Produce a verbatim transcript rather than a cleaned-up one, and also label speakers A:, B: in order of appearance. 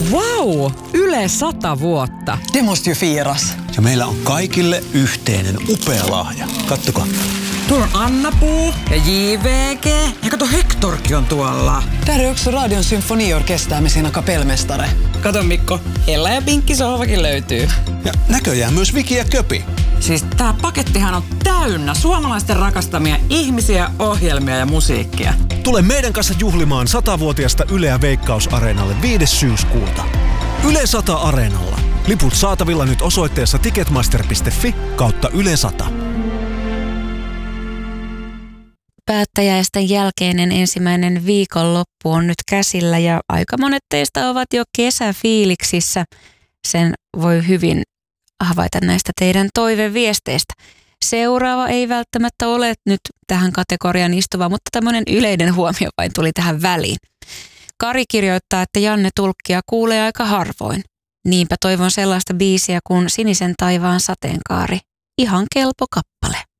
A: Wow! Yle sata vuotta.
B: Det måste ju firas.
C: Ja meillä on kaikille yhteinen upea lahja. Kattokaa.
A: Tuolla on Anna-Puu ja J V G. Ja kato, Hektorkin on tuolla.
B: Där är också Radion symfoniorkester med sina kapellmästare.
A: Kato Mikko, Ella ja Pinkki sohvakin löytyy.
C: Ja näköjään myös Viki ja Köpi.
A: Siis tää pakettihan on täynnä suomalaisten rakastamia ihmisiä, ohjelmia ja musiikkia.
D: Tule meidän kanssa juhlimaan satavuotiasta Yleä Veikkaus-areenalle viides syyskuuta. Yle sata Areenalla. Liput saatavilla nyt osoitteessa ticketmaster piste fi kautta Yle sata.
E: Päättäjäisten jälkeinen ensimmäinen viikonloppu on nyt käsillä ja aika monet teistä ovat jo kesäfiiliksissä. Sen voi hyvin havaita näistä teidän toiveviesteistä. Seuraava ei välttämättä ole nyt tähän kategoriaan istuva, mutta tämmöinen yleinen huomio vain tuli tähän väliin. Kari kirjoittaa, että Janne Tulkkia kuulee aika harvoin. Niinpä toivon sellaista biisiä kuin Sinisen taivaan sateenkaari. Ihan kelpo kappale.